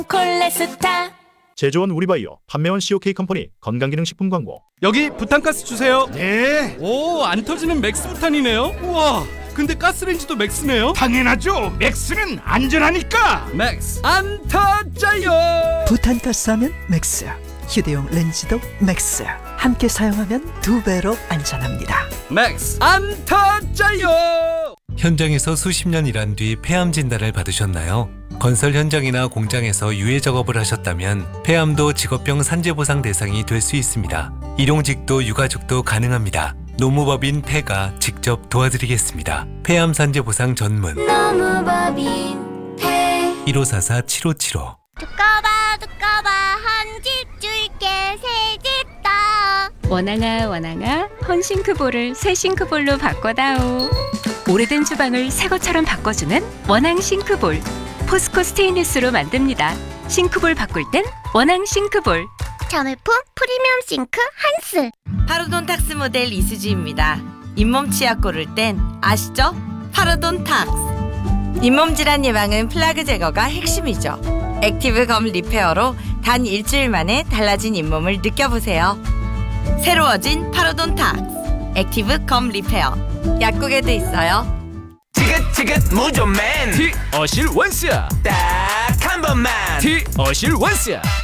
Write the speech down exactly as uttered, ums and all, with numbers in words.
콜레스타. 제조원 우리바이오, 판매원 씨오케이 컴퍼니 건강기능식품 광고. 여기 부탄가스 주세요. 네, 오, 안 터지는 맥스 부탄이네요. 우와, 근데 가스레인지도 맥스네요. 당연하죠. 맥스는 안전하니까. 맥스 안 터져요. 부탄가스하면 맥스, 휴대용 렌즈도 맥스. 함께 사용하면 두 배로 안전합니다. 맥스 안 터져요. 현장에서 수십 년 일한 뒤 폐암 진단을 받으셨나요? 건설 현장이나 공장에서 유해 작업을 하셨다면 폐암도 직업병 산재보상 대상이 될 수 있습니다. 일용직도 유가족도 가능합니다. 노무법인 폐가 직접 도와드리겠습니다. 폐암 산재보상 전문 노무법인 폐. 일오사사 칠오칠오. 두꺼봐 두꺼봐 한 집 줄게 새 집 다. 원앙아 원앙아 헌싱크볼을 새 싱크볼로 바꿔다오. 오래된 주방을 새 것처럼 바꿔주는 원앙 싱크볼. 포스코 스테인리스로 만듭니다. 싱크볼 바꿀 땐 원앙 싱크볼. 자매품 프리미엄 싱크 한스. 파르돈탁스 모델 이수지입니다. 잇몸 치약 고를 땐 아시죠? 파르돈탁스. 잇몸 질환 예방은 플라그 제거가 핵심이죠. 액티브 검 리페어로 단 일주일 만에 달라진 잇몸을 느껴보세요. 새로워진 파르돈탁스 액티브 검 리페어. 약국에도 있어요. 지긋지긋 무좀맨 티 어실 원스야. 딱 한 번만 티 어실 원스야.